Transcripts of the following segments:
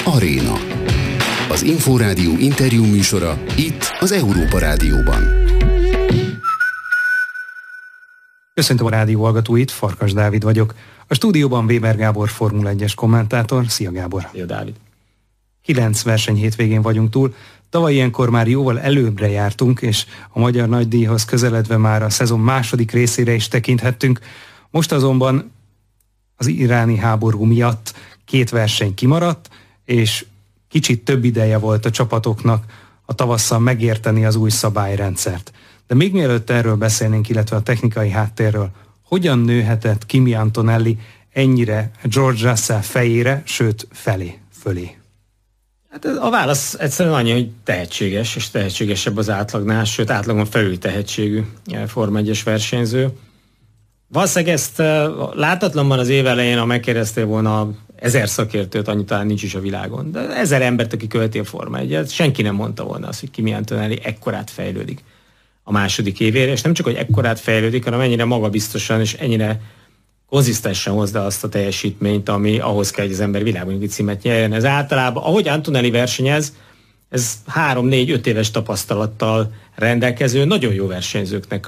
Aréna. Az Inforádió interjú műsora itt az Európa Rádióban. Köszöntöm a rádió hallgatóit, Farkas Dávid vagyok. A stúdióban Weber Gábor Formula 1-es kommentátor. Szia Gábor! Szia Dávid! 9 verseny hétvégén vagyunk túl. Tavaly ilyenkor már jóval előbbre jártunk, és a magyar nagydíjhoz közeledve már a szezon második részére is tekinthettünk. Most azonban az iráni háború miatt 2 verseny kimaradt, és kicsit több ideje volt a csapatoknak a tavasszal megérteni az új szabályrendszert. De még mielőtt erről beszélnénk, illetve a technikai háttérről, hogyan nőhetett Kimi Antonelli ennyire George Russell fejére, sőt fölé? Hát a válasz egyszerűen annyi, hogy tehetséges, és tehetségesebb az átlagnál, sőt átlagon felül tehetségű Forma 1-es versenyző. Valószínűleg ezt látatlanban az év elején, ha megkérdeztél volna 1000 szakértőt, annyi talán nincs is a világon, de 1000 embert, aki követi a Forma 1-et, senki nem mondta volna azt, hogy Kimi Antonelli ekkorát fejlődik a második évére, és nem csak, hogy ekkorát fejlődik, hanem ennyire magabiztosan és ennyire konzisztensen hozza azt a teljesítményt, ami ahhoz kell, hogy az ember világbajnoki címet nyerjen. Ez általában, ahogy Antonelli versenyez, ez 3-4-5 éves tapasztalattal rendelkező, nagyon jó versenyzőknek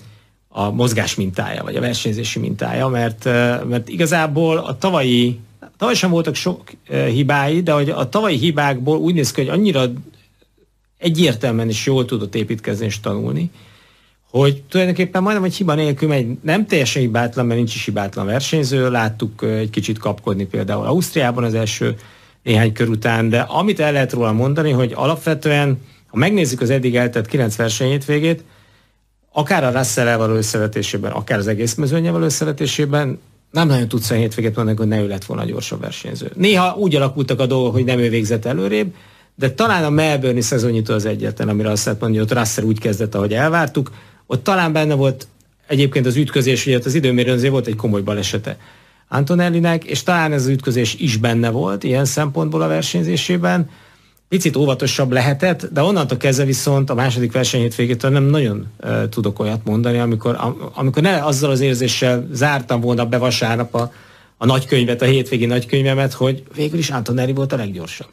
a mozgás mintája, vagy a versenyzési mintája, mert igazából tavaly sem voltak sok hibái, de hogy a tavalyi hibákból úgy néz ki, hogy annyira egyértelműen is jól tudott építkezni és tanulni, hogy tulajdonképpen majdnem egy hiba nélkül megy, nem teljesen hibátlan, mert nincs is hibátlan versenyző, láttuk egy kicsit kapkodni például Ausztriában az első néhány kör után, de amit el lehet róla mondani, hogy alapvetően, ha megnézzük az eddig eltett 9 verseny hétvégét, akár a Russell-el való összevetésében, akár az egész mezőnnyel való összevetésében, nem nagyon tudsz a hétvégét mondani, hogy ne ő lett volna a gyorsabb versenyző. Néha úgy alakultak a dolgok, hogy nem ő végzett előrébb, de talán a Melbourne-i szezonnyitó az egyetlen, amire azt lehet mondani, hogy ott Russell úgy kezdett, ahogy elvártuk. Ott talán benne volt egyébként az ütközés, hogy az időmérőn volt egy komoly balesete Antonellinek, és talán ez az ütközés is benne volt ilyen szempontból a versenyzésében. Picit óvatosabb lehetett, de onnantól kezdve viszont a második verseny hétvégétől nem nagyon tudok olyat mondani, amikor ne azzal az érzéssel zártam volna be vasárnap a nagykönyvet, a hétvégi nagykönyvemet, hogy végül is Antonelli volt a leggyorsabb.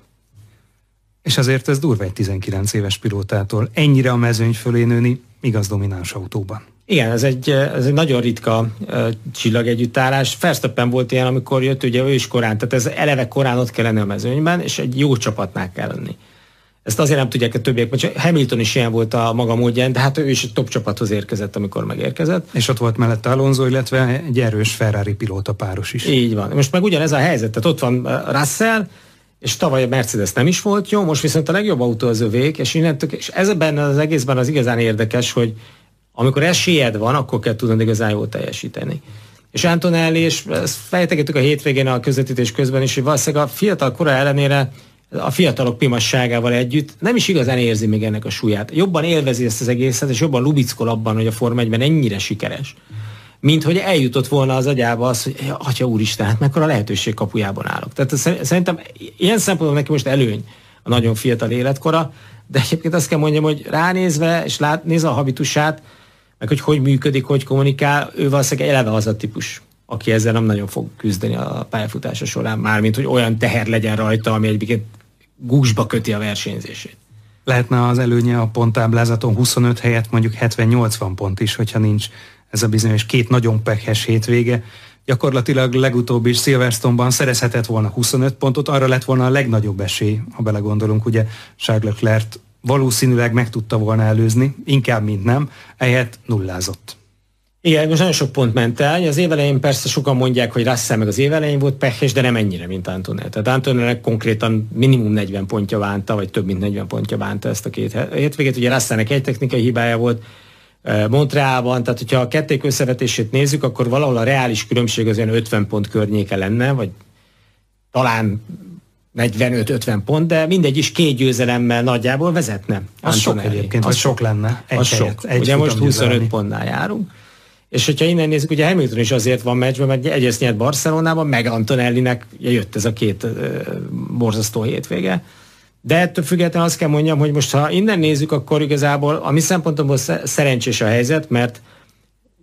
És azért ez durva egy 19 éves pilótától ennyire a mezőny fölé nőni, igaz domináns autóban. Igen, ez egy nagyon ritka csillagegyüttállás. Verstappen volt ilyen, amikor jött, ugye ő is korán, tehát ez eleve korán ott kell lenni a mezőnyben, és egy jó csapatnál kell lenni. Ezt azért nem tudják a többiek, mert Hamilton is ilyen volt a maga módján, de hát ő is egy top csapathoz érkezett, amikor megérkezett. És ott volt mellette Alonso, illetve egy erős Ferrari pilóta páros is. Így van. Most meg ugyanez a helyzet, tehát ott van Russell, és tavaly a Mercedes nem is volt jó, most viszont a legjobb autó az övék, és ezben az egészben az igazán érdekes, hogy amikor esélyed van, akkor kell tudnod igazán jól teljesíteni. És Antonelli, és ezt fejtegettük a hétvégén a közvetítés közben is, hogy valószínűleg a fiatal kora ellenére a fiatalok pimasságával együtt nem is igazán érzi még ennek a súlyát. Jobban élvezi ezt az egészet, és jobban lubickol abban, hogy a Forma 1-ben ennyire sikeres, mint hogy eljutott volna az agyába az, hogy atya úristen, hát mekkora lehetőség kapujában állok. Tehát szerintem ilyen szempontból neki most előny a nagyon fiatal életkora, de egyébként azt kell mondjam, hogy ránézve, és nézve a habitusát, meg hogy működik, hogy kommunikál, ő valószínűleg eleve az a típus, aki ezzel nem nagyon fog küzdeni a pályafutása során, mármint, hogy olyan teher legyen rajta, ami egyébként gúzsba köti a versenyzését. Lehetne az előnye a ponttáblázaton 25 helyett mondjuk 70-80 pont is, hogyha nincs ez a bizonyos 2 nagyon pekhes hétvége. Gyakorlatilag legutóbb is Silverstone-ban szerezhetett volna 25 pontot, arra lett volna a legnagyobb esély, ha belegondolunk, ugye Charles Leclerc valószínűleg meg tudta volna előzni, inkább mint nem, ehelyett nullázott. Igen, most nagyon sok pont ment el. Az évelején persze sokan mondják, hogy Russell meg az évelején volt pekhes, de nem ennyire, mint Antonelli. Tehát Antonelli konkrétan minimum 40 pontja bánta, vagy több mint 40 pontja bánta ezt a 2 hétvégét. Ugye Russellnek egy technikai hibája volt Montrealban, tehát hogyha a kették összevetését nézzük, akkor valahol a reális különbség az olyan 50 pont környéke lenne, vagy talán 45-50 pont, de mindegy is 2 győzelemmel nagyjából vezetne. Az sok egyébként, az sok lenne. Az sok. Ugye most 25 pontnál járunk. És hogyha innen nézzük, ugye Hamilton is azért van meccsben, mert egyrészt nyert Barcelonában, meg Antonellinek jött ez a 2 borzasztó hétvége. De ettől függetlenül azt kell mondjam, hogy most ha innen nézzük, akkor igazából a mi szempontomból szerencsés a helyzet, mert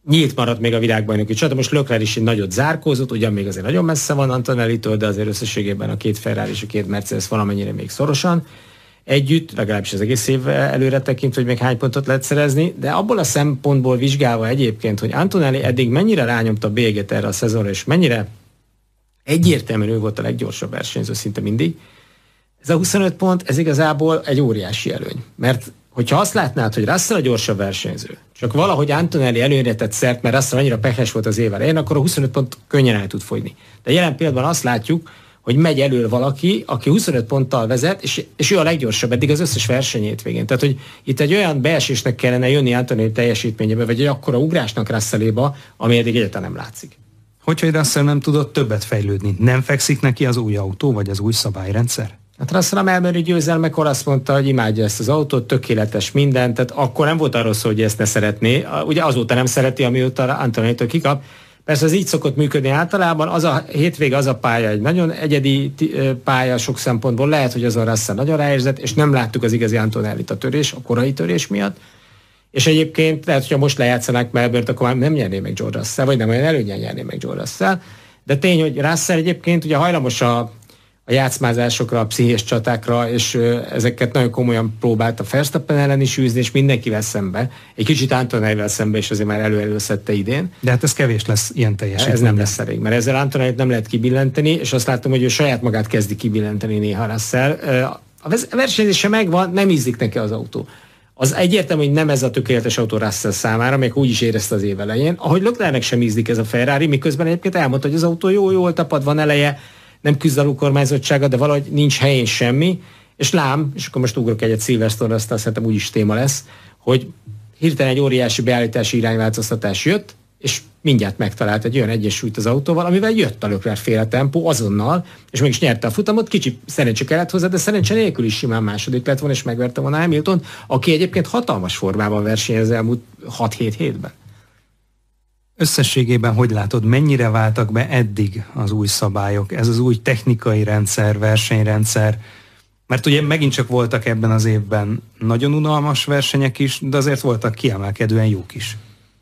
nyílt maradt még a világbajnoki csata. Most Leclerc is egy nagyot zárkózott, ugyan még azért nagyon messze van Antonellitől, de azért összességében a két Ferrari és a két Mercedes valamennyire még szorosan együtt, legalábbis az egész év előre tekint, hogy még hány pontot lehet szerezni, de abból a szempontból vizsgálva egyébként, hogy Antonelli eddig mennyire rányomta a bélyegét erre a szezonra, és mennyire egyértelműen ő volt a leggyorsabb versenyző szinte mindig, ez a 25 pont, ez igazából egy óriási előny. Mert hogyha azt látnád, hogy Russell a gyorsabb versenyző, csak valahogy Antonelli előnyre tett szert, mert Russell annyira pehes volt az év elején, akkor a 25 pont könnyen el tud fogyni. De jelen pillanatban azt látjuk, hogy megy elől valaki, aki 25 ponttal vezet, és ő a leggyorsabb eddig az összes versenyét végén. Tehát, hogy itt egy olyan beesésnek kellene jönni Antonelli teljesítményébe, vagy egy akkora ugrásnak Russelléba, ami eddig egyáltalán nem látszik. Hogy Russell nem tudott többet fejlődni? Nem fekszik neki az új autó, vagy az új szabályrendszer? Hát Russell a Melbourne-i győzelmekor azt mondta, hogy imádja ezt az autót, tökéletes minden, tehát akkor nem volt arról szó, hogy ezt ne szeretné. Ugye azóta nem szereti, amióta Antonellitől kikap. Persze ez így szokott működni általában, az a hétvége, az a pálya egy nagyon egyedi pálya sok szempontból, lehet, hogy az a Russell nagyon ráérzett, és nem láttuk az igazi Antonellit a korai törés miatt. És egyébként lehet, hogyha most lejátszanák Melbourne-t, akkor már nem nyerné meg George Russell, vagy nem olyan előnyen nyerné meg George Russell. De tény, hogy Russell egyébként ugye hajlamos a játszmázásokra, a pszichés csatákra, és ezeket nagyon komolyan próbált a Verstappen ellen is űzni, és mindenkivel szembe. Egy kicsit Antonellivel szembe, és azért már előszedte idén. De hát ez kevés lesz ilyen teljesítmény. Ez nem lesz elég, mert ezzel Antonellit nem lehet kibillenteni, és azt látom, hogy ő saját magát kezdi kibillenteni néha Russell. A versenyzése megvan, nem ízlik neki az autó. Az egyértelmű, hogy nem ez a tökéletes autó Russell számára, még úgy is érezte az év elején. Ahogy Leclercnek sem ízlik ez a Ferrari, miközben egyébként elmondta, hogy az autó jól tapad, van eleje, nem küzd a kormányzottsága, de valahogy nincs helyén semmi, és lám, és akkor most ugrok egyet Silverstone-ra, aztán szerintem úgyis téma lesz, hogy hirtelen egy óriási beállítási irányváltoztatás jött, és mindjárt megtalált egy olyan egyensúlyt az autóval, amivel jött a Leclerc féle tempó azonnal, és mégis nyerte a futamot, kicsi szerencse kellett hozzá, de szerencse nélkül is simán második lett volna, és megverte volna Hamilton, aki egyébként hatalmas formában versenyez az elmúlt 6-7 hétben. Összességében hogy látod, mennyire váltak be eddig az új szabályok, ez az új technikai rendszer, versenyrendszer, mert ugye megint csak voltak ebben az évben nagyon unalmas versenyek is, de azért voltak kiemelkedően jók is.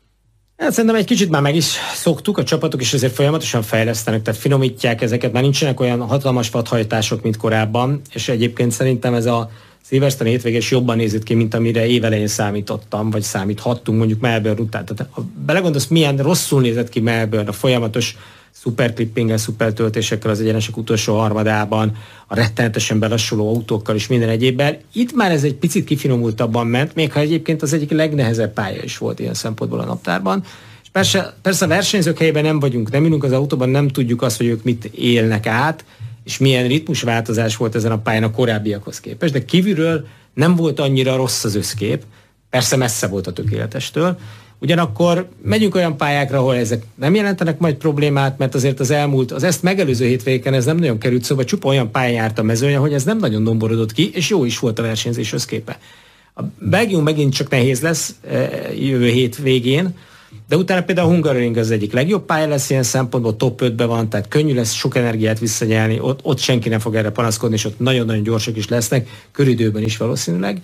Hát szerintem egy kicsit már meg is szoktuk, a csapatok is azért folyamatosan fejlesztenek, tehát finomítják ezeket, már nincsenek olyan hatalmas vadhajtások, mint korábban, és egyébként szerintem ez a Silverstone hétvégés jobban nézett ki, mint amire évelején számítottam, vagy számíthattunk mondjuk Melbourne után. Tehát ha belegondolsz, milyen rosszul nézett ki Melbourne a folyamatos szuperklippinggel, szupertöltésekkel az egyenesek utolsó harmadában, a rettenetesen belassuló autókkal és minden egyébben. Itt már ez egy picit kifinomultabban ment, még ha egyébként az egyik legnehezebb pálya is volt ilyen szempontból a naptárban. És persze a versenyzők helyében nem vagyunk, nem ülünk az autóban, nem tudjuk azt, hogy ők mit élnek át, és milyen ritmusváltozás volt ezen a pályán a korábbiakhoz képest, de kívülről nem volt annyira rossz az összkép, persze messze volt a tökéletestől. Ugyanakkor megyünk olyan pályákra, ahol ezek nem jelentenek majd problémát, mert azért az ezt megelőző hétvégén ez nem nagyon került szóba, csupa olyan pályán járt a mezőny, hogy ez nem nagyon domborodott ki, és jó is volt a versenyzés összképe. A Belgium megint csak nehéz lesz jövő hét végén, de utána például a Hungaroring az egyik legjobb pálya lesz ilyen szempontból, top 5-ben van, tehát könnyű lesz sok energiát visszanyelni, ott senki nem fog erre panaszkodni, és ott nagyon-nagyon gyorsak is lesznek, köridőben is valószínűleg.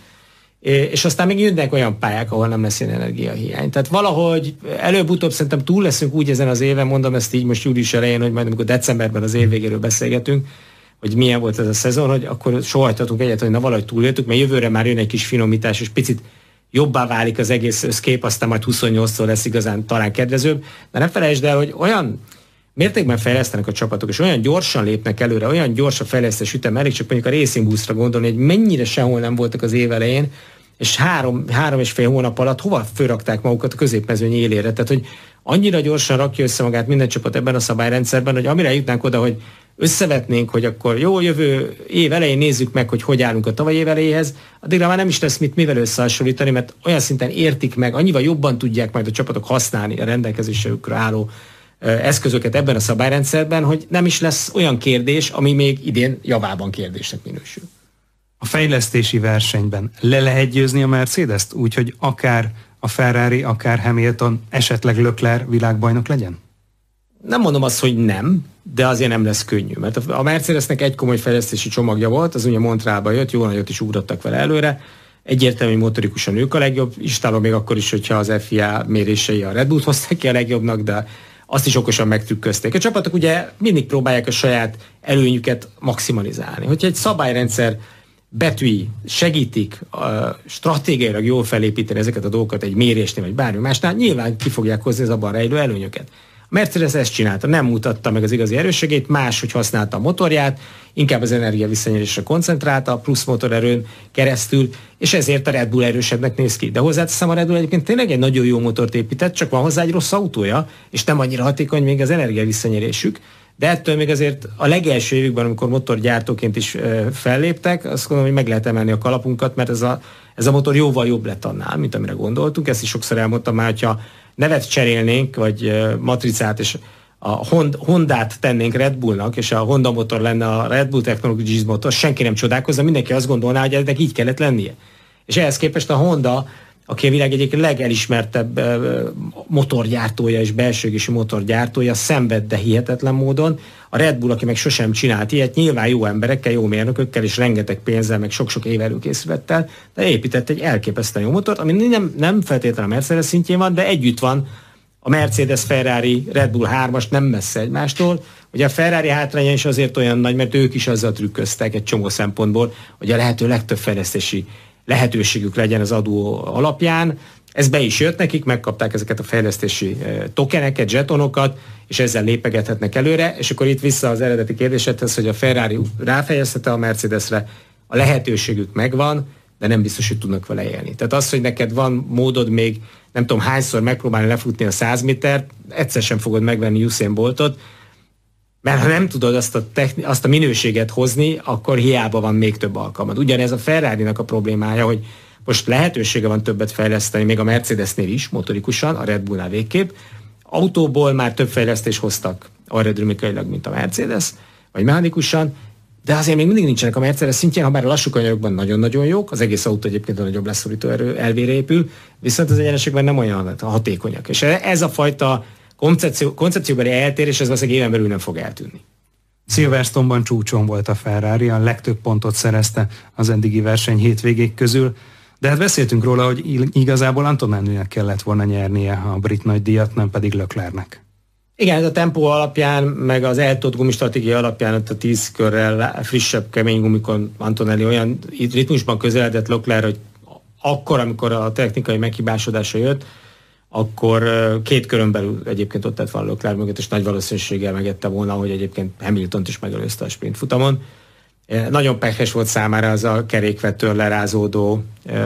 És aztán még jönnek olyan pályák, ahol nem lesz ilyen energiahiány. Tehát valahogy előbb-utóbb szerintem túl leszünk úgy ezen az éven, mondom ezt így most július elején, hogy majd amikor decemberben az év végéről beszélgetünk, hogy milyen volt ez a szezon, hogy akkor sohajtatunk egyet, hogy na valahogy túléltük, mert jövőre már jön egy kis finomítás, és picit jobbá válik az egész összkép, aztán majd 28-szor lesz igazán talán kedvezőbb. De ne felejtsd el, hogy olyan mértékben fejlesztenek a csapatok, és olyan gyorsan lépnek előre, olyan gyors a fejlesztés ütem, elég csak mondjuk a Racing Bullsra gondolni, hogy mennyire sehol nem voltak az év elején, és 3,5 hónap alatt hova fölrakták magukat a középmezőny élére. Tehát, hogy annyira gyorsan rakja össze magát minden csapat ebben a szabályrendszerben, hogy amire jutnánk oda, hogy összevetnénk, hogy akkor jó, jövő év elején nézzük meg, hogy állunk a tavalyi év elejéhez, addigra már nem is lesz mivel összehasonlítani, mert olyan szinten értik meg, annyival jobban tudják majd a csapatok használni a rendelkezésükre álló eszközöket ebben a szabályrendszerben, hogy nem is lesz olyan kérdés, ami még idén javában kérdésnek minősül. A fejlesztési versenyben le lehet győzni a Mercedes-t, úgyhogy akár a Ferrari, akár Hamilton, esetleg Leclerc világbajnok legyen? Nem mondom azt, hogy nem, de azért nem lesz könnyű, mert a Mercedesnek egy komoly fejlesztési csomagja volt, az ugye Montrealba jött, jó nagyot is ugrottak vele előre, egyértelmű motorikusan ők a legjobb, istálom még akkor is, hogyha az FIA mérései a Red Bullt hozták ki a legjobbnak, de azt is okosan megtrükközték. A csapatok ugye mindig próbálják a saját előnyüket maximalizálni. Hogyha egy szabályrendszer betűi segítik stratégiailag jól felépíteni ezeket a dolgokat egy mérésnél, vagy bármi másnál, nyilván ki fogják hozni az abban rejlő előnyöket. A Mercedes ezt csinálta, nem mutatta meg az igazi erősségét, máshogy használta a motorját, inkább az energia visszanyerésre koncentrálta, a plusz motorerőn keresztül, és ezért a Red Bull erősebbnek néz ki. De hozzáteszem, a Red Bull egyébként tényleg egy nagyon jó motort épített, csak van hozzá egy rossz autója, és nem annyira hatékony még az energia visszanyerésük. De ettől még azért a legelső évükben, amikor motorgyártóként is felléptek, azt gondolom, hogy meg lehet emelni a kalapunkat, mert ez a motor jóval jobb lett annál, mint amire gondoltunk. Ezt is sokszor elmondtam már, hogyha nevet cserélnénk, vagy matricát, és a Hondát tennénk Red Bullnak, és a Honda motor lenne a Red Bull Technologies motor, senki nem csodálkozna, mindenki azt gondolná, hogy ennek így kellett lennie. És ehhez képest a Honda, aki a világ egyik legelismertebb motorgyártója és belsőégési motorgyártója, szenved, de hihetetlen módon. A Red Bull, aki meg sosem csinált ilyet, nyilván jó emberekkel, jó mérnökökkel és rengeteg pénzzel, meg sok-sok év előkészülettel, de épített egy elképesztően jó motort, ami nem feltétlenül a Mercedes szintjén van, de együtt van a Mercedes, Ferrari, Red Bull 3-as nem messze egymástól. Ugye a Ferrari hátránya is azért olyan nagy, mert ők is azzal trükköztek egy csomó szempontból, hogy a lehető legtöbb fejlesztési lehetőségük legyen az adó alapján. Ez be is jött nekik, megkapták ezeket a fejlesztési tokeneket, zsetonokat, és ezzel lépegethetnek előre, és akkor itt vissza az eredeti kérdésedhez, hogy a Ferrari ráfejezte a Mercedesre, a lehetőségük megvan, de nem biztos, hogy tudnak vele élni. Tehát az, hogy neked van módod még, nem tudom hányszor megpróbálni lefutni a 100 métert, egyszer sem fogod megvenni Usain Boltot, mert ha nem tudod azt a minőséget hozni, akkor hiába van még több alkalmad. Ugyanez a Ferrari-nak a problémája, hogy most lehetősége van többet fejleszteni, még a Mercedesnél is, motorikusan, a Red Bullnál végképp. Autóból már több fejlesztést hoztak aerodinamikailag, mint a Mercedes, vagy mechanikusan, de azért még mindig nincsenek a Mercedes szintjén, ha bár a lassú kanyarokban nagyon-nagyon jók, az egész autó egyébként a nagyobb leszorító erő elvére épül, viszont az egyenesekben nem olyan hatékonyak. És ez a fajta koncepcióbeli eltérés, ez valószínűleg éven belül nem fog eltűnni. Silverstone-ban csúcson volt a Ferrari, a legtöbb pontot szerezte az eddigi verseny hétvégék közül, de hát beszéltünk róla, hogy igazából Antonellinek kellett volna nyernie a brit nagydíjat, nem pedig Leclercnek. Igen, ez a tempó alapján, meg az eltolt gumistratégia alapján, ott a 10 körrel frissebb, kemény gumikon Antonelli olyan ritmusban közeledett Leclerc, hogy akkor, amikor a technikai meghibásodása jött, akkor 2 körön belül egyébként ott tett volna Leclerc mögött, és nagy valószínűséggel megette volna, hogy egyébként Hamiltont is megelőzte a sprint futamon. Nagyon pekhes volt számára az a kerékvetőr lerázódó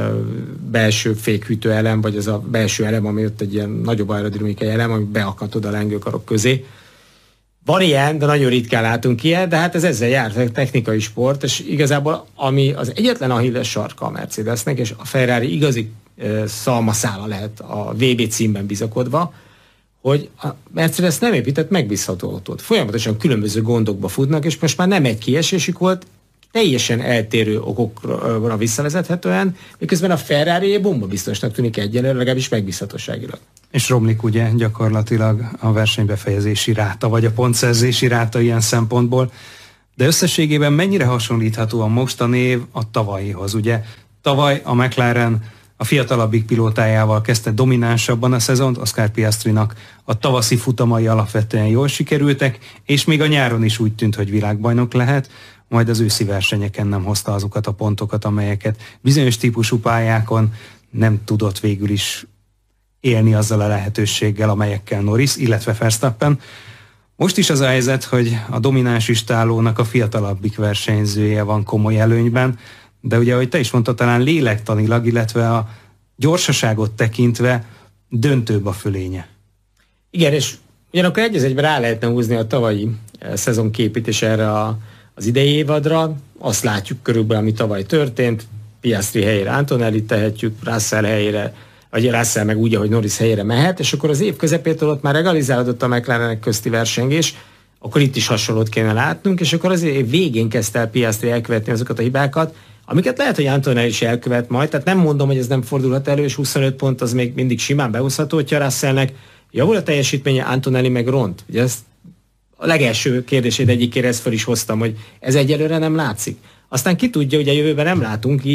belső fékhűtő elem, vagy az a belső elem, ami ott egy ilyen nagyobb aerodinamikai elem, ami beakadt oda a lengőkarok közé. Van ilyen, de nagyon ritkán látunk ilyen, de hát ez ezzel jár, technikai sport, és igazából ami az egyetlen Achilles sarka a Mercedesnek, és a Ferrari igazi szalmaszála lehet a VB címben bizakodva, hogy a Mercedes nem épített megbízható autót. Folyamatosan különböző gondokba futnak, és most már nem egy kiesésük volt, teljesen eltérő okokra visszavezethetően, miközben a Ferrari bomba biztosnak tűnik egyenlőre, legalábbis megbízhatóságilag. És romlik ugye gyakorlatilag a versenybefejezési ráta, vagy a pontszerzési ráta ilyen szempontból, de összességében mennyire hasonlítható a mostani év a tavalyihoz? Ugye tavaly a McLaren a fiatalabbik pilótájával kezdte dominánsabban a szezont, Oscar Piastrinak a tavaszi futamai alapvetően jól sikerültek, és még a nyáron is úgy tűnt, hogy világbajnok lehet, majd az őszi versenyeken nem hozta azokat a pontokat, amelyeket bizonyos típusú pályákon nem tudott végül is élni azzal a lehetőséggel, amelyekkel Norris, illetve Verstappen. Most is az a helyzet, hogy a domináns istálónak a fiatalabbik versenyzője van komoly előnyben, de ugye, ahogy te is mondtad, talán lélektanilag, illetve a gyorsaságot tekintve döntőbb a fölénye. Igen, és ugyanakkor egyben rá lehetne húzni a tavalyi szezonképét és erre az idei évadra. Azt látjuk körülbelül, ami tavaly történt. Piastri helyére Antonellit tehetjük, Russell helyére, vagy Russell meg úgy, ahogy Norris helyére mehet, és akkor az év közepétől ott már egalizálódott a McLarenek közti versengés, akkor itt is hasonlót kéne látnunk, és akkor az év végén kezdte el Piastri elkövetni azokat a hibákat, amiket lehet, hogy Antonelli is elkövet majd, tehát nem mondom, hogy ez nem fordulhat elő, és 25 pont az még mindig simán behúzható, hogyha Russellnek javul a teljesítménye, Antonelli meg ront. Ugye ezt a legelső kérdését egyikére ezt fel is hoztam, hogy ez egyelőre nem látszik. Aztán ki tudja, ugye jövőben nem látunk, így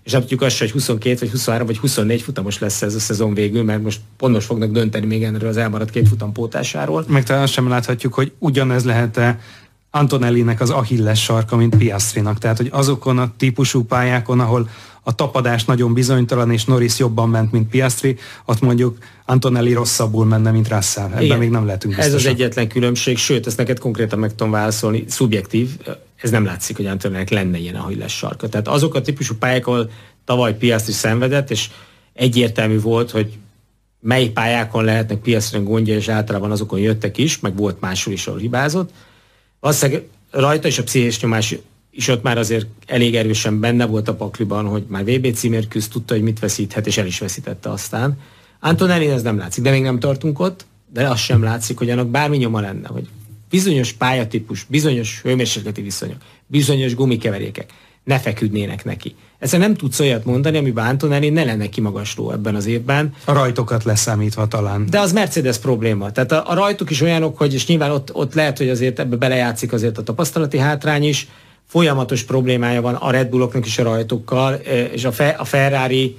és nem tudjuk azt, hogy 22, vagy 23, vagy 24 futamos lesz ez a szezon végül, mert most pontos fognak dönteni még erről az elmaradt 2 futam pótásáról. Meg talán azt sem láthatjuk, hogy ugyanez lehet-e Antonellinek az Achilles sarka, mint Piastrinak. Tehát, hogy azokon a típusú pályákon, ahol a tapadás nagyon bizonytalan, és Norris jobban ment, mint Piastri, ott mondjuk Antonelli rosszabbul menne, mint Russell. Ebben igen, még nem lehetünk biztosak. Ez az egyetlen különbség, sőt, ezt neked konkrétan meg tudom válaszolni, szubjektív, ez nem látszik, hogy Antonellinek lenne ilyen Achilles sarka. Tehát azok a típusú pályák, ahol tavaly Piastri szenvedett, és egyértelmű volt, hogy mely pályákon lehetnek Piastrinak gondja, és általában azokon jöttek is, meg volt máshol is, ahol hibázott. Valószínűleg rajta is a pszichés nyomás is ott már azért elég erősen benne volt a pakliban, hogy már VB címért küzd, tudta, hogy mit veszíthet, és el is veszítette aztán. Antonelli ez nem látszik, de még nem tartunk ott, de az sem látszik, hogy annak bármi nyoma lenne, hogy bizonyos pályatípus, bizonyos hőmérsékleti viszonyok, bizonyos gumikeverékek ne feküdnének neki. Egyszerűen nem tudsz olyat mondani, amiben Antonelli ne lenne kimagasló ebben az évben. A rajtokat leszámítva talán. De az Mercedes probléma. Tehát a rajtok is olyanok, hogy és nyilván ott lehet, hogy azért ebbe belejátszik azért a tapasztalati hátrány is, folyamatos problémája van a Red Bulloknak is a rajtokkal, és a Ferrari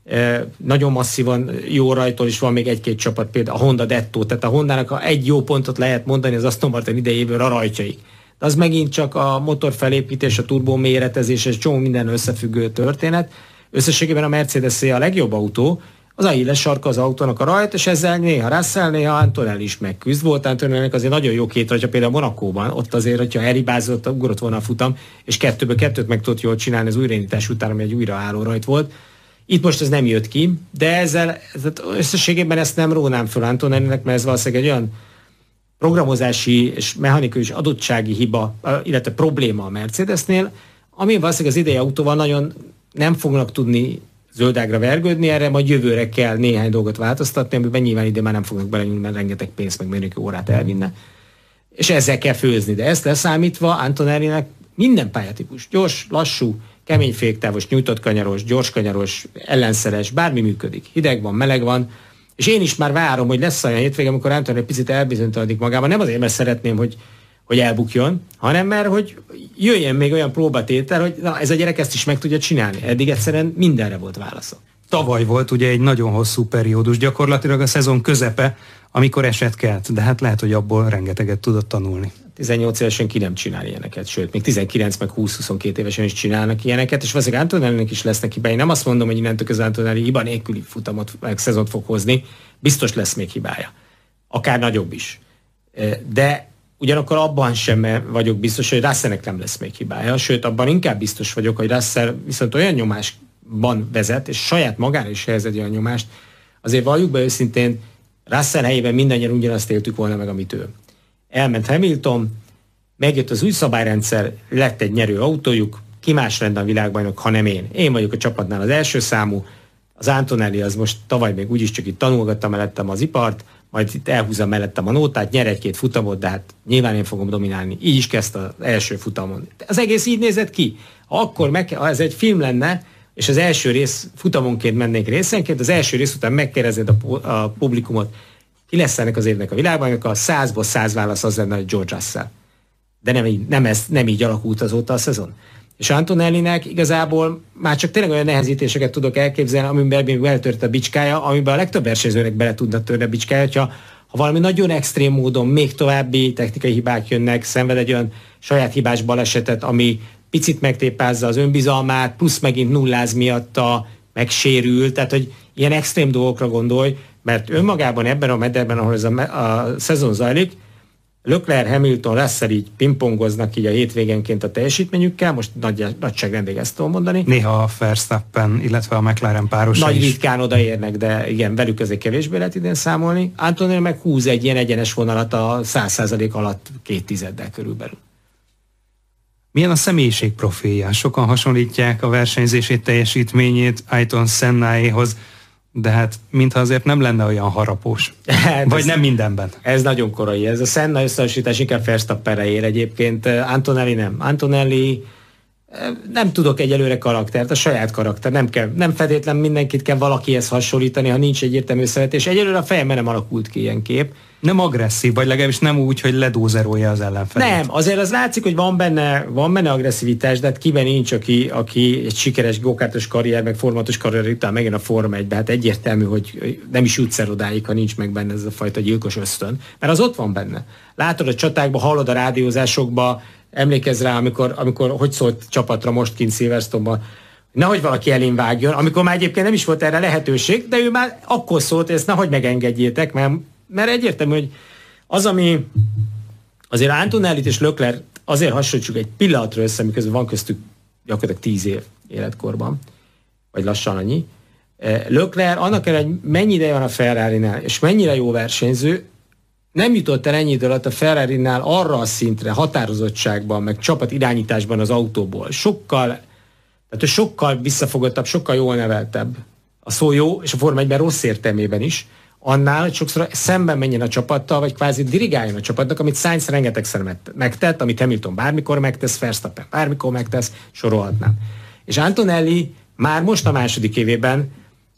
nagyon masszívan jó rajtól is van még egy-két csapat, például a Honda Detto, tehát a Hondának egy jó pontot lehet mondani az Aston Martin idejéből a rajtjaik. De az megint csak a motor felépítés, a turbó méretezés, és csomó minden összefüggő történet. Összességében a Mercedes-é a legjobb autó, az Achilles sarka az autónak a rajt, és ezzel néha Russell, néha Antonelli is megküzd. Volt Antonellinek azért nagyon jó két rajtja, például Monacóban, ott azért, hogyha elhibázott, ugrott volna a futam, és 2-2 meg tudott jól csinálni az újraindítás után, ami egy újraálló rajt volt. Itt most ez nem jött ki, de ezzel összességében ezt nem rónám föl Antonellinek, mert ez valószínűleg egy olyan programozási és mechanikai adottsági hiba, illetve probléma a Mercedesnél, ami valószínűleg az idei autóval nagyon nem fognak tudni zöldágra vergődni, erre majd jövőre kell néhány dolgot változtatni, amiben nyilván ide már nem fognak belenyúlni, mert rengeteg pénzt meg mérnöki órát elvinne. És ezzel kell főzni, de ezt leszámítva Antonellinek minden pályatípus, gyors, lassú, kemény féktávos, nyújtott kanyaros, gyors kanyaros, ellenszeres, bármi működik. Hideg van, meleg van, és én is már várom, hogy lesz olyan hétvége, amikor Antonelli egy picit elbizonytalanodik magában. Nem azért, mert szeretném, hogy elbukjon, hanem mert, hogy jöjjön még olyan próbatétel, hogy na, ez a gyerek ezt is meg tudja csinálni. Eddig egyszerűen mindenre volt válasza. Tavaly volt ugye egy nagyon hosszú periódus, gyakorlatilag a szezon közepe, amikor eset kelt, de hát lehet, hogy abból rengeteget tudott tanulni. 18 évesen ki nem csinál ilyeneket, sőt, még 19 meg 20-22 évesen is csinálnak ilyeneket, és valószínűleg Antonellinek is lesznek hibái. Nem azt mondom, hogy innentől közben Antonelli hiba nélküli futamot, meg szezont fog hozni, biztos lesz még hibája. Akár nagyobb is. De ugyanakkor abban sem vagyok biztos, hogy Russellnek nem lesz még hibája, sőt, abban inkább biztos vagyok, hogy Russell viszont olyan nyomásban vezet, és saját magára is helyez egy olyan nyomást. Azért valljuk be őszintén, Russell helyében mindannyian ugyanazt éltük volna meg, amit ő. Elment Hamilton, megjött az új szabályrendszer, lett egy nyerő autójuk, ki más lenne a világbajnok, ha nem én. Én vagyok a csapatnál az első számú, az Antonelli az most tavaly még úgyis csak itt tanulgatta mellettem az ipart, majd itt elhúzza mellettem a nótát, nyer egy-két futamot, de hát nyilván én fogom dominálni. Így is kezdte az első futamon. Az egész így nézett ki. Ha ez egy film lenne, és az első rész futamonként mennék részenként, az első rész után megkérdezed a publikumot, ki lesz ennek az évnek a világbajnoka, 100-ból 100 válasz az lenne, hogy George Russell. De nem így alakult azóta a szezon. És Antonellinek igazából már csak tényleg olyan nehezítéseket tudok elképzelni, amiben eltört a bicskája, amiben a legtöbb versenyzőnek bele tudna törni a bicskája, hogyha valami nagyon extrém módon még további technikai hibák jönnek, szenved egy olyan saját hibás balesetet, ami picit megtépázza az önbizalmát, plusz megint nulláz miatta, megsérül, tehát hogy ilyen extrém dolgokra gondolj, mert önmagában ebben a mederben, ahol ez a szezon zajlik, Leclerc, Hamilton, Russell így pingpongoznak így a hétvégenként a teljesítményükkel, most nagyságrendig ezt tudom mondani. Néha a Verstappen, illetve a McLaren párosa Nagy is. ritkán odaérnek, de igen, velük azért kevésbé lehet idén számolni. Antonelli meg húz egy ilyen egyenes vonalat a 100% alatt 2/10 körülbelül. Milyen a személyiség profilja? Sokan hasonlítják a versenyzését, teljesítményét Ayrton Sennáéhoz, de hát mintha azért nem lenne olyan harapós. Vagy nem mindenben. Ez nagyon korai. Ez a Senna összehasonlítás inkább Verstappenre ér egyébként. Antonelli nem. Antonelli Nem tudok egyelőre karaktert, a saját karakter. Nem feltétlen mindenkit kell valakihez hasonlítani, ha nincs egyértelmű szeretés. Egyelőre a fejemben nem alakult ki ilyen kép. Nem agresszív, vagy legalábbis nem úgy, hogy ledózerolja az ellenfelet. Nem, azért az látszik, hogy van benne agresszivitás, de hát kiben nincs, aki egy sikeres gokártos karrier, meg formatos karrier után megint a Forma 1-be. Hát egyértelmű, hogy nem is jutsz el odáig, ha nincs meg benne ez a fajta gyilkos ösztön. Mert az ott van benne. Látod a csatákban, hallod a rádiózásokban, emlékezz rá, amikor hogy szólt csapatra most kint Silverstone-ban, nehogy valaki elén vágjon, amikor már egyébként nem is volt erre lehetőség, de ő már akkor szólt, hogy ezt nehogy megengedjétek, mert egyértelmű, hogy az, ami azért Antonellit és Leclerc azért hasonlítsuk egy pillanatra össze, miközben van köztük gyakorlatilag 10 év életkorban, vagy lassan annyi. Leclerc annak ellenére, hogy mennyi ideje van a Ferrarinál, és mennyire jó versenyző, nem jutott el ennyi idő alatt a Ferrarinál arra a szintre, határozottságban, meg csapat irányításban az autóból. Sokkal visszafogottabb, sokkal jól neveltebb. A szó jó, és a Forma 1-ben rossz értelmében is, annál, hogy sokszor szemben menjen a csapattal, vagy kvázi dirigáljon a csapatnak, amit Sainz rengetegszer megtett, amit Hamilton bármikor megtesz, Verstappen bármikor megtesz, sorolhatnám. És Antonelli már most a második évében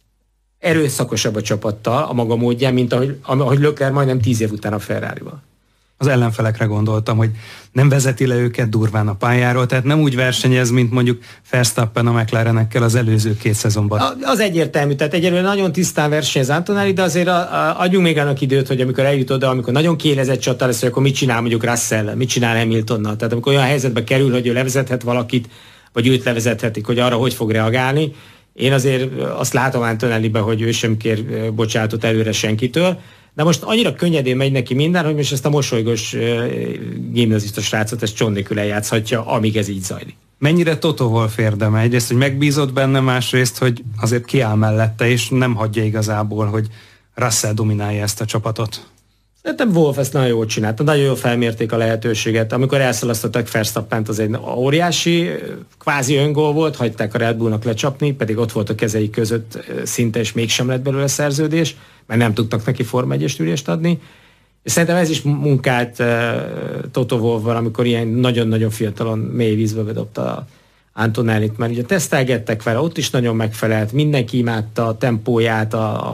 erőszakosabb a csapattal a maga módján, mint ahogy Leclerc majdnem 10 év után a Ferrarival. Az ellenfelekre gondoltam, hogy nem vezeti le őket durván a pályáról, tehát nem úgy versenyez, mint mondjuk Verstappen a McLarenekkel az előző 2 szezonban. Az egyértelmű, tehát egyelőre nagyon tisztán versenyez Antonelli, de azért adjunk még annak időt, hogy amikor eljut oda, amikor nagyon kiélezett csata lesz, hogy akkor mit csinál mondjuk Russell-lel, mit csinál Hamiltonnal, tehát amikor olyan helyzetbe kerül, hogy ő levezethet valakit, vagy őt levezethetik, hogy arra hogy fog reagálni. Én azért azt látom Antonelliben, hogy ő sem kér bocsánatot előre senkitől, de most annyira könnyedén megy neki minden, hogy most ezt a mosolygós gimnazista srácot ezt csont nélkül eljátszhatja, amíg ez így zajlik. Mennyire Toto Wolff érdeme? Egyrészt, hogy megbízott benne, másrészt, hogy azért kiáll mellette, és nem hagyja igazából, hogy Russell dominálja ezt a csapatot. Szerintem Wolff ezt nagyon jól csinálta, nagyon jól felmérték a lehetőséget. Amikor elszalasztották Verstappent, az egy óriási, kvázi öngól volt, hagyták a Red Bullnak lecsapni, pedig ott volt a kezei között szinte, és mégsem lett belőle szerződés, mert nem tudtak neki Forma 1-es ülést adni. És szerintem ez is munkált Toto Wolffval, amikor ilyen nagyon-nagyon fiatalon mély vízbe bedobta Antonellit, mert ugye tesztelgettek vele, ott is nagyon megfelelt, mindenki imádta a tempóját,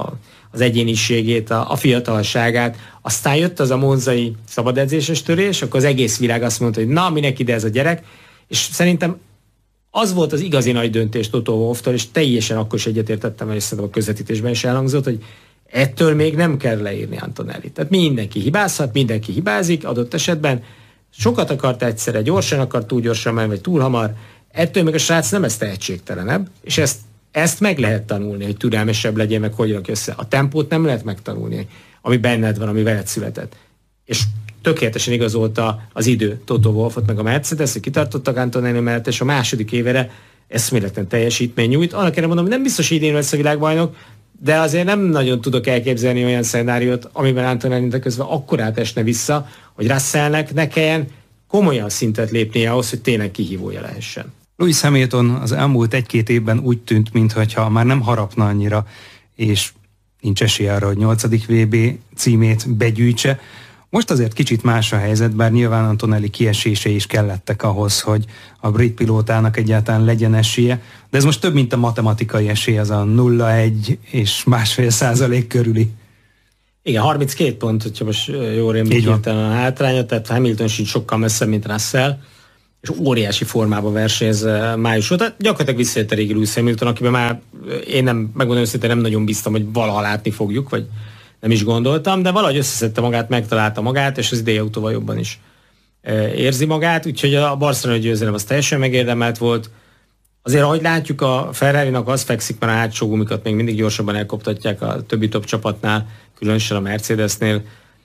az egyéniségét, a fiatalságát. Aztán jött az a monzai szabadedzéses törés, akkor az egész világ azt mondta, hogy na, minek ide ez a gyerek, és szerintem az volt az igazi nagy döntés Toto Wolfftól, és teljesen akkor is egyetértettem, és szerintem a közvetítésben is elhangzott, hogy ettől még nem kell leírni Antonellit. Tehát mindenki hibázhat, mindenki hibázik adott esetben. Sokat akart egyszerre, gyorsan akart, túl gyorsan menni, vagy túl hamar. Ettől még a srác nem ez tehetségtelenebb, és ezt meg lehet tanulni, hogy türelmesebb legyen, meg hogy rak össze. A tempót nem lehet megtanulni, ami benned van, ami veled született. És tökéletesen igazolta az idő Toto Wolffot, meg a Mercedes, hogy kitartottak Antonelli mellett, és a második évére eszméletlen teljesítmény nyújt. Annak erre mondom, hogy nem biztos, hogy idén lesz a világbajnok, de azért nem nagyon tudok elképzelni olyan szenáriót, amiben Antonelli közben akkorát esne vissza, hogy Russellnek ne kelljen komolyan szintet lépnie ahhoz, hogy tényleg kihívója lehessen. Lewis Hamilton az elmúlt 1-2 évben úgy tűnt, mintha már nem harapna annyira, és nincs esélye arra, hogy 8. VB címét begyűjtse. Most azért kicsit más a helyzet, bár nyilván Antonelli kiesései is kellettek ahhoz, hogy a brit pilótának egyáltalán legyen esélye, de ez most több, mint a matematikai esély, az a 0,1 és 1,5% körüli. Igen, 32 pont, hogyha most jól rémlik a hátránya, tehát Hamilton sincs sokkal messzebb, mint Russell, és óriási formában versenyez május óta. Gyakorlatilag visszajött a régi Lewis Hamilton, akiben már én megmondom őszintén, nem nagyon bíztam, hogy valaha látni fogjuk, vagy nem is gondoltam, de valahogy összeszedte magát, megtalálta magát, és az idei autóval jobban is érzi magát, úgyhogy a Barcelona győzelem az teljesen megérdemelt volt. Azért, ahogy látjuk, a Ferrarinak az fekszik, mert a hátsó gumikat még mindig gyorsabban elkoptatják a többi top csapatnál, különösen a Mercedesnél,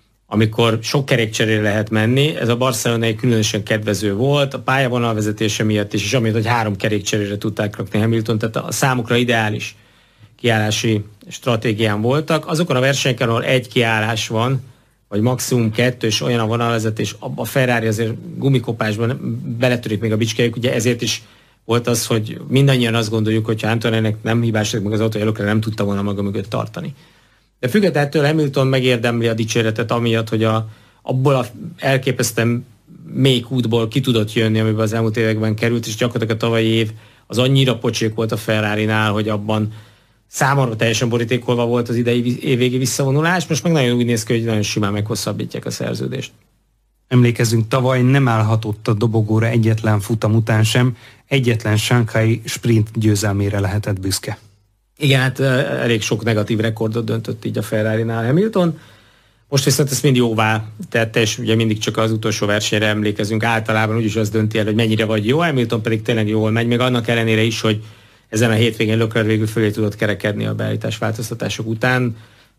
amikor sok kerékcserére lehet menni. Ez a Barcelonai különösen kedvező volt, a pályavonal vezetése miatt is, és amiatt, hogy 3 kerékcserére tudták rakni Hamilton, tehát a számukra ideális kiállási stratégián voltak. Azokon a versenyeken, ahol 1 kiállás van, vagy maximum 2, és olyan a vonalvezetés, a Ferrari azért gumikopásban beletörik még a bicskájuk, ugye ezért is volt az, hogy mindannyian azt gondoljuk, hogy ha Antonellinek nem hibásodik meg az autó, előkre nem tudta volna maga mögött tartani. De függetlenül Hamilton megérdemli a dicséretet amiatt, hogy abból a elképesztően mély útból ki tudott jönni, amiben az elmúlt években került, és gyakorlatilag a tavalyi év az annyira pocsék volt a Ferrarinál, hogy abban számomra teljesen borítékolva volt az idei évvégi visszavonulás, most meg nagyon úgy néz ki, hogy nagyon simán meghosszabbítják a szerződést. Emlékezzünk, tavaly nem állhatott a dobogóra egyetlen futam után sem, egyetlen Shanghai sprint győzelmére lehetett büszke. Igen, hát elég sok negatív rekordot döntött így a Ferrarinál Hamilton. Most viszont ezt mind jóvá tette, és ugye mindig csak az utolsó versenyre emlékezünk. Általában úgyis az dönti el, hogy mennyire vagy jó, Hamilton pedig tényleg jól megy, még annak ellenére is, hogy ezen a hétvégén Leclerc végül fölé tudott kerekedni a beállítás változtatások után,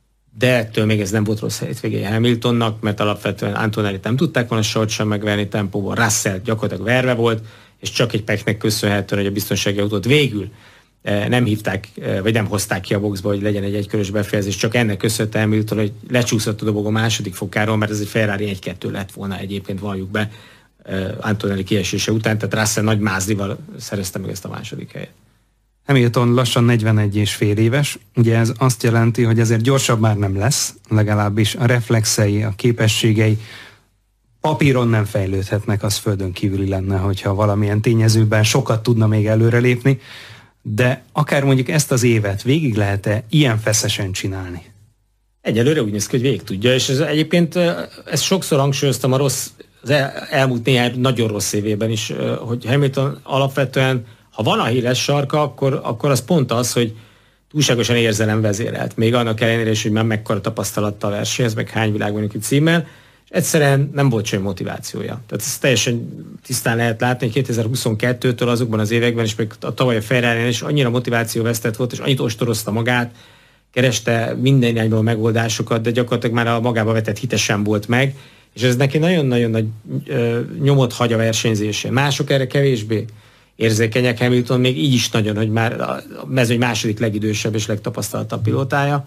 de ettől még ez nem volt rossz hétvégén Hamiltonnak, mert alapvetően Antonellit nem tudták volna sort sem megverni tempóban, Russell gyakorlatilag verve volt, és csak egy peknek köszönhetően, hogy a biztonsági autót végül nem hívták, vagy nem hozták ki a boxba, hogy legyen egy egykörös befejezés, csak ennek köszönhetően Hamilton, hogy lecsúszott a dobogó második fokáról, mert ez egy Ferrari 1-2 lett volna egyébként, valljuk be, Antonelli kiesése után, tehát Russell nagy mázlival szerezte meg ezt a második helyet. Hamilton lassan 41,5 éves, ugye ez azt jelenti, hogy ezért gyorsabb már nem lesz, legalábbis a reflexei, a képességei papíron nem fejlődhetnek, az földön kívüli lenne, hogyha valamilyen tényezőben sokat tudna még előrelépni, de akár mondjuk ezt az évet végig lehet-e ilyen feszesen csinálni? Egyelőre úgy néz ki, hogy végig tudja, és ez egyébként ezt sokszor hangsúlyoztam az elmúlt néhány nagyon rossz évében is, hogy Hamilton alapvetően, ha van a híres sarka, akkor az pont az, hogy túlságosan érzelemvezérelt. Még annak ellenére is, hogy már mekkora tapasztalattal versenyez, meg hány világbajnoki címmel, és egyszerűen nem volt semmi motivációja. Tehát ezt teljesen tisztán lehet látni, hogy 2022-től azokban az években, és még a tavaly a Ferrari is annyira motivációvesztett volt, és annyit ostorozta magát, kereste minden irányból megoldásokat, de gyakorlatilag már a magába vetett hite sem volt meg, és ez neki nagyon-nagyon nagy nyomot hagy a versenyzésén. Mások erre kevésbé érzékenyek, Hamilton még így is nagyon, hogy már a mezőny második legidősebb és legtapasztaltabb pilótája,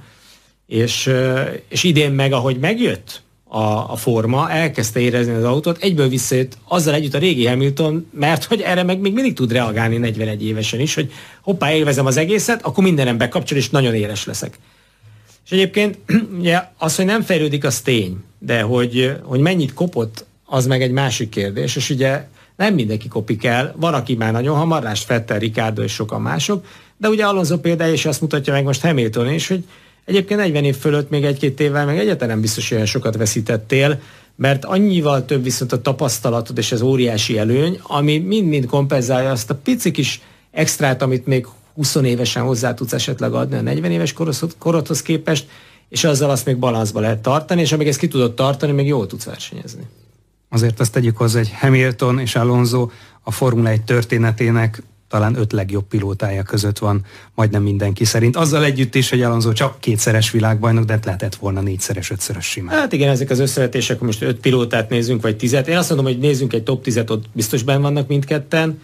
és idén meg, ahogy megjött a forma, elkezdte érezni az autót, egyből visszajött azzal együtt a régi Hamilton, mert hogy erre meg még mindig tud reagálni 41 évesen is, hogy hoppá, élvezem az egészet, akkor mindenem bekapcsol, és nagyon éles leszek. És egyébként ugye, az, hogy nem fejlődik, az tény, de hogy mennyit kopott, az meg egy másik kérdés, és ugye nem mindenki kopik el, van, aki már nagyon hamar, lásd Vettel, Ricciardo és sokan mások, de ugye Alonso példája is azt mutatja meg most Hamilton is, hogy egyébként 40 év fölött még egy-két évvel meg egyáltalán nem biztos, hogy olyan sokat veszítettél, mert annyival több viszont a tapasztalatod és az óriási előny, ami mind-mind kompenzálja azt a pici kis extrát, amit még 20 évesen hozzá tudsz esetleg adni a 40 éves korodhoz képest, és azzal azt még balanszba lehet tartani, és amíg ezt ki tudod tartani, még jól tudsz versenyezni. Azért azt tegyük hozzá, hogy Hamilton és Alonso a Formula 1 történetének talán 5 legjobb pilótája között van, majdnem mindenki szerint. Azzal együtt is, hogy Alonso csak 2-szeres világbajnok, de lehetett volna 4-szeres, 5-szörös simán. Hát igen, ezek az összevetések, most 5 pilótát nézzünk, vagy 10-et. Én azt mondom, hogy nézzünk egy top 10-et, ott biztos benn vannak mindketten.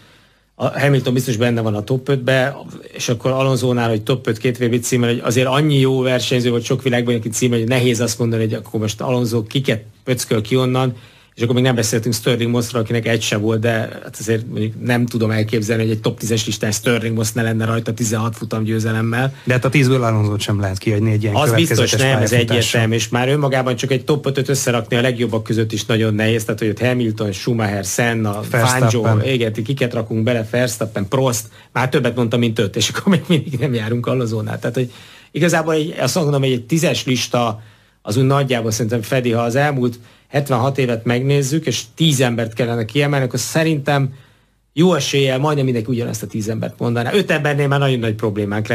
A Hamilton biztos benne van a top 5-be, és akkor Alonsónál, hogy top 5 2 VB címmel, hogy azért annyi jó versenyző, vagy sok világbajnoki címmel, hogy nehéz azt mondani, hogy akkor most Alonso kiket pöcköl ki onnan, és akkor még nem beszéltünk Stirling Mossról, akinek egy se volt, de hát azért mondjuk nem tudom elképzelni, hogy egy top 10-es listán Stirling Moss ne lenne rajta 16 futam győzelemmel. De hát a 10-ből Alonsót sem lehet kiadni egy ilyen az biztos nem, ez pályafutással. egyértelmű, és már önmagában csak egy top 5-öt összerakni a legjobbak között is nagyon nehéz, tehát hogy ott Hamilton, Schumacher, Senna, Fangio, égeti, kiket rakunk bele, Verstappen, Prost, már többet mondtam, mint 5, és akkor még mindig nem járunk Alonsónál. Tehát, hogy igazából azt mondom, hogy egy 10-es lista az úgy nagyjából szerintem fedi, ha az elmúlt 76 évet megnézzük, és 10 embert kellene kiemelni, akkor szerintem jó eséllyel majdnem mindenki ugyanezt a 10 embert mondaná. 5 embernél már nagyon nagy problémánk